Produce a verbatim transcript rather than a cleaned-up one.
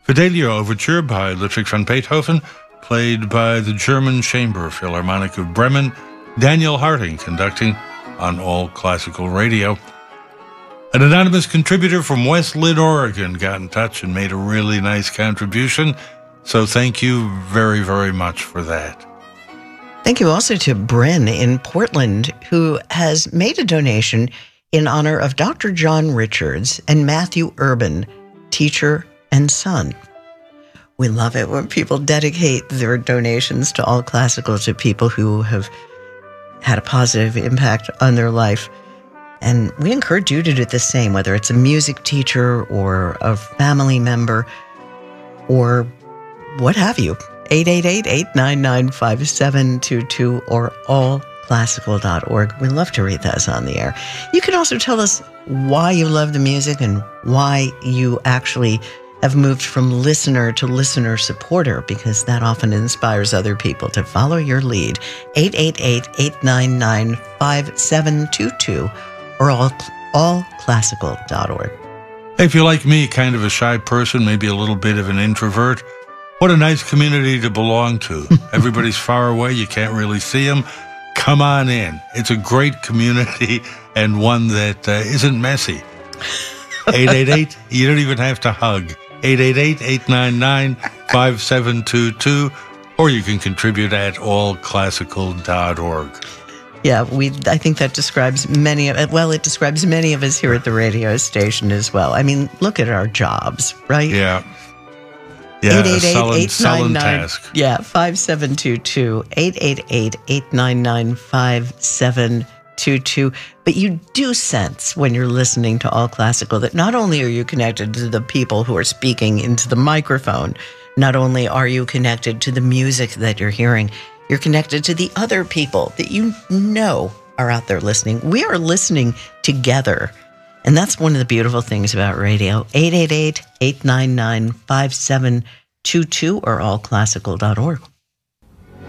Fidelio Overture by Ludwig van Beethoven, played by the German Chamber Philharmonic of Bremen. Daniel Harting conducting on All Classical Radio. An anonymous contributor from West Linn, Oregon got in touch and made a really nice contribution. So thank you very, very much for that. Thank you also to Bryn in Portland, who has made a donation in honor of Doctor John Richards and Matthew Urban, teacher and son. We love it when people dedicate their donations to All Classical to people who have had a positive impact on their life. And we encourage you to do the same, whether it's a music teacher or a family member or what have you. eight eight eight, eight nine nine, five seven two two or all classical dot org. We love to read those on the air. You can also tell us why you love the music and why you actually have moved from listener to listener supporter, because that often inspires other people to follow your lead. eight eight eight, eight nine nine, five seven two two or all, all classical dot org. If you're like me, kind of a shy person, maybe a little bit of an introvert, what a nice community to belong to. Everybody's far away. You can't really see them. Come on in. It's a great community and one that uh, isn't messy. eight eight eight, you don't even have to hug. eight eight eight, eight nine nine, five seven two two, or you can contribute at all classical dot org. Yeah, we. I think that describes many of, well, it describes many of us here at the radio station as well. I mean, look at our jobs, right? Yeah. Yeah, a sullen, sullen task. Yeah, five seven two two, eight eight eight, eight nine nine, five seven two two. But you do sense when you're listening to All Classical that not only are you connected to the people who are speaking into the microphone, not only are you connected to the music that you're hearing, you're connected to the other people that you know are out there listening. We are listening together. And that's one of the beautiful things about radio. eight eight eight, eight nine nine, five seven two two or all classical dot org.